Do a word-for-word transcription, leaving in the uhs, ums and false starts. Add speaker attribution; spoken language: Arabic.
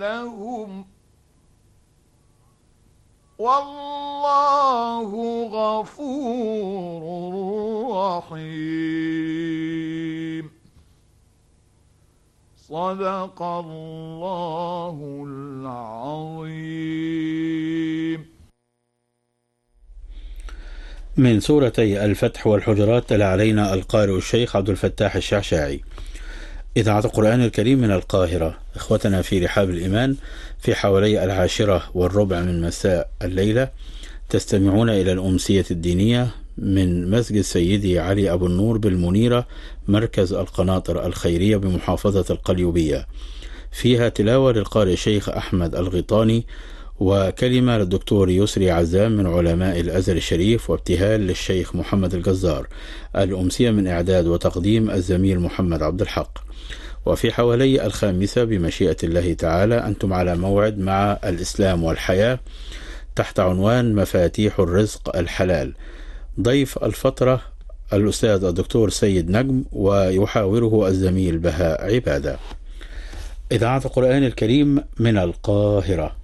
Speaker 1: لهم والله غفور رحيم. صدق الله العظيم.
Speaker 2: من سورتي الفتح والحجرات تلا علينا القارئ الشيخ عبد الفتاح الشعشاعي. إذاعة القرآن الكريم من القاهرة. إخوتنا في رحاب الإيمان، في حوالي العاشرة والربع من مساء الليلة تستمعون إلى الأمسية الدينية من مسجد سيدي علي أبو النور بالمنيرة، مركز القناطر الخيرية بمحافظة القليوبية. فيها تلاوة للقارئ الشيخ أحمد الغيطاني، وكلمة للدكتور يسري عزام من علماء الأزهر الشريف، وابتهال للشيخ محمد الجزار. الأمسية من إعداد وتقديم الزميل محمد عبد الحق. وفي حوالي الخامسة بمشيئة الله تعالى أنتم على موعد مع الإسلام والحياة تحت عنوان مفاتيح الرزق الحلال. ضيف الفترة الأستاذ الدكتور سيد نجم، ويحاوره الزميل بهاء عبادة. إذاعة القرآن الكريم من القاهرة.